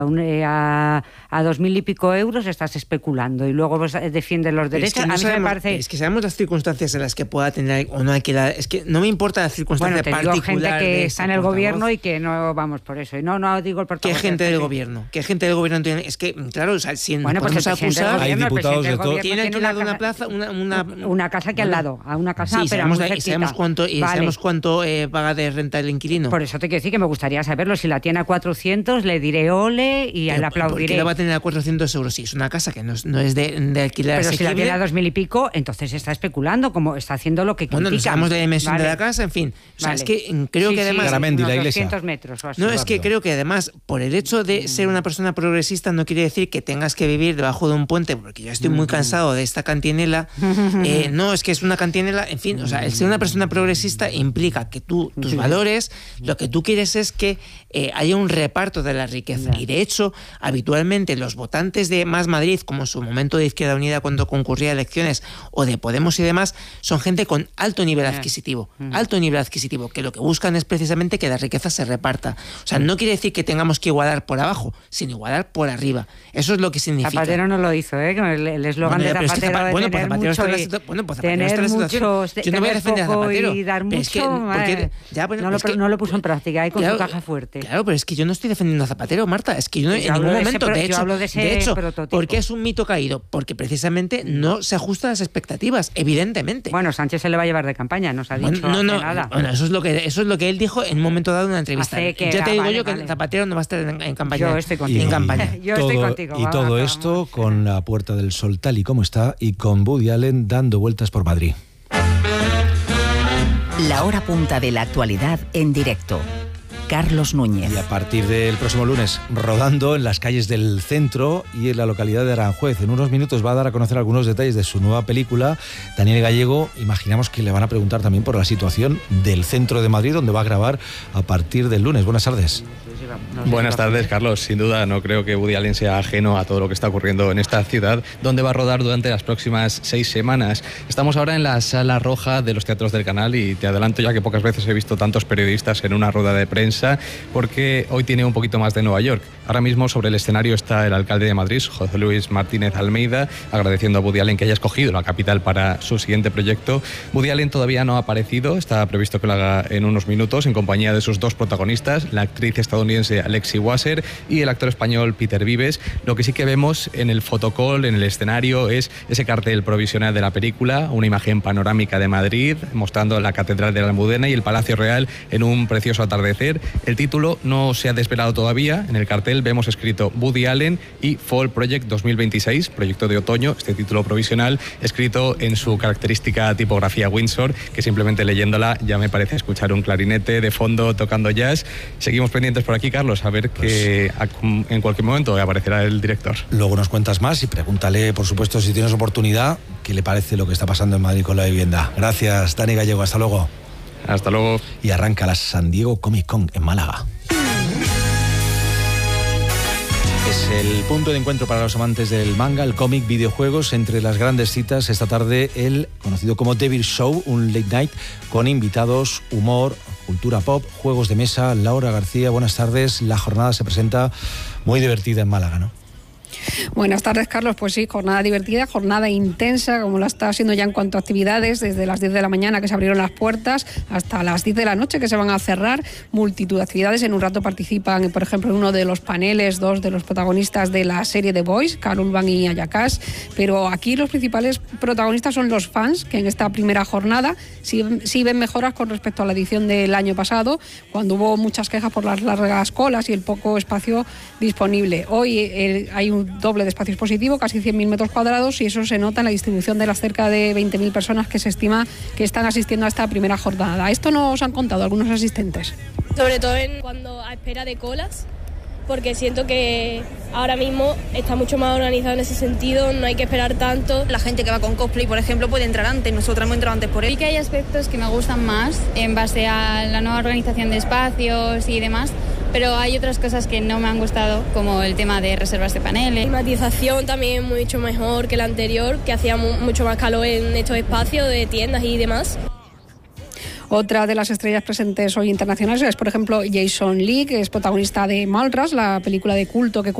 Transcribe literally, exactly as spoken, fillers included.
a, a dos mil y pico euros estás especulando y luego pues, defiendes los derechos. Es que no a mí sabemos, me parece... es que sabemos las circunstancias en las que pueda tener o no alquilar. Es que no me importa la circunstancia bueno, te digo particular. Gente que de está en el portavoz. gobierno y que no vamos por eso. Y no, no digo el portavoz. ¿Qué gente del sí. gobierno? ¿Qué gente del gobierno tiene? Es que, claro, o sea, si bueno, pues podemos acusar. Hay diputados de todo. Tiene alquilado una, una plaza, una, una, una casa aquí bueno, al lado, a una casa, sí, pero sabemos, muy la, y sabemos cuánto, y vale. sabemos cuánto eh, paga de renta el inquilino. Por eso te quiero decir que me gustaría saberlo. Si la tiene a cuatrocientos, le diré ole y pero, le aplaudiré. ¿Por qué la va a tener a cuatrocientos euros? Sí, es una casa que no es, no es de, de alquiler pero asequible. Si la tiene a dos mil y pico, entonces está especulando, como está haciendo lo que critica. Bueno, no sabemos de la dimensión vale. de la casa, en fin. O sea, vale. es que creo sí, que además... Sí, Garamendi, la iglesia. doscientos metros o así. No, es que creo que además, por el hecho de ser una persona progresista, no quiere decir que tengas que vivir debajo de un puente, porque yo estoy muy cansado de esta cantinela. Eh, no, es que es una cantinela, en fin, o sea, el ser una persona progresista implica que tú, tus valores, lo que tú quieres es que eh, haya un reparto de la riqueza. Y de hecho, habitualmente los votantes de Más Madrid, como en su momento de Izquierda Unida cuando concurría a elecciones, o de Podemos y demás, son gente con alto nivel adquisitivo, alto nivel adquisitivo, que lo que buscan es precisamente que la riqueza se reparta. O sea, no quiere decir que tengamos que igualar por abajo, sino igualar por arriba. Eso es lo que significa. Zapatero no lo hizo, ¿eh? El eslogan bueno, de Zapatero es que Zapa- de bueno, tener pues mucho está y, situ- bueno, pues Zapatero tener está en la mucho, situación. Yo no voy a defender a Zapatero. Y dar mucho, es que, porque, ya, bueno, no, lo, es que, no lo puso en práctica, ahí con claro, su caja fuerte. Claro, pero es que yo no estoy defendiendo a Zapatero, Marta. Es que yo, no, yo en ningún momento, de, de hecho, de, de hecho ¿por qué es un mito caído? Porque precisamente no se ajusta a las expectativas, evidentemente. Bueno, Sánchez se le va a llevar de campaña, nos ha dicho bueno, no, no, nada. Bueno, eso es lo que eso es lo que él dijo en un momento dado en una entrevista. Que ya era, te digo vale, yo que vale. Zapatero no va a estar en, en campaña. Yo estoy contigo. En campaña. Yo todo, estoy contigo. Y va, todo va, esto vamos. con la Puerta del Sol tal y como está y con Woody Allen dando vueltas por Madrid. La hora punta de la actualidad en directo. Carlos Núñez. Y a partir del próximo lunes, rodando en las calles del centro y en la localidad de Aranjuez. En unos minutos va a dar a conocer algunos detalles de su nueva película. Daniel Gallego, imaginamos que le van a preguntar también por la situación del centro de Madrid, donde va a grabar a partir del lunes. Buenas tardes. Buenas tardes, Carlos. Sin duda, no creo que Woody Allen sea ajeno a todo lo que está ocurriendo en esta ciudad, donde va a rodar durante las próximas seis semanas. Estamos ahora en la Sala Roja de los Teatros del Canal y te adelanto ya que pocas veces he visto tantos periodistas en una rueda de prensa, porque hoy tiene un poquito más de Nueva York. Ahora mismo sobre el escenario está el alcalde de Madrid, José Luis Martínez Almeida, agradeciendo a Woody Allen que haya escogido la capital para su siguiente proyecto. Woody Allen todavía no ha aparecido, está previsto que lo haga en unos minutos en compañía de sus dos protagonistas, la actriz estadounidense Alexi Wasser y el actor español Peter Vives. Lo que sí que vemos en el fotocall, en el escenario, es ese cartel provisional de la película, una imagen panorámica de Madrid mostrando la Catedral de la Almudena y el Palacio Real en un precioso atardecer. El título no se ha desvelado todavía. En el cartel vemos escrito Woody Allen y Fall Project dos mil veintiséis, proyecto de otoño, este título provisional escrito en su característica tipografía Windsor, que simplemente leyéndola ya me parece escuchar un clarinete de fondo tocando jazz. Seguimos pendientes por aquí, Carlos, a ver pues, que en cualquier momento aparecerá el director. Luego nos cuentas más y pregúntale, por supuesto, si tienes oportunidad, qué le parece lo que está pasando en Madrid con la vivienda. Gracias, Dani Gallego, hasta luego. Hasta luego. Y arranca la San Diego Comic Con en Málaga. Es el punto de encuentro para los amantes del manga, el cómic, videojuegos. Entre las grandes citas esta tarde el conocido como Devil Show, un late night con invitados, humor, cultura pop, juegos de mesa. Laura García, buenas tardes. La jornada se presenta muy divertida en Málaga, ¿no? Buenas tardes, Carlos. Pues sí, jornada divertida, jornada intensa, como la está haciendo ya en cuanto a actividades, desde las diez de la mañana que se abrieron las puertas hasta las diez de la noche que se van a cerrar. Multitud de actividades. En un rato participan, por ejemplo, en uno de los paneles, dos de los protagonistas de la serie The Boys, Karl Urban y Ayacash. Pero aquí los principales protagonistas son los fans, que en esta primera jornada sí, sí ven mejoras con respecto a la edición del año pasado, cuando hubo muchas quejas por las largas colas y el poco espacio disponible. Hoy eh, hay un doble de espacio expositivo, casi cien mil metros cuadrados, y eso se nota en la distribución de las cerca de veinte mil personas que se estima que están asistiendo a esta primera jornada. Esto nos han contado algunos asistentes. Sobre todo en cuando a espera de colas, porque siento que ahora mismo está mucho más organizado en ese sentido, no hay que esperar tanto. La gente que va con cosplay, por ejemplo, puede entrar antes, nosotros hemos entrado antes por él. Sí que hay aspectos que me gustan más en base a la nueva organización de espacios y demás, pero hay otras cosas que no me han gustado, como el tema de reservas de paneles. La climatización también mucho mejor que la anterior, que hacía mucho más calor en estos espacios de tiendas y demás. Otra de las estrellas presentes hoy internacionales es, por ejemplo, Jason Lee, que es protagonista de Mallrats, la película de culto que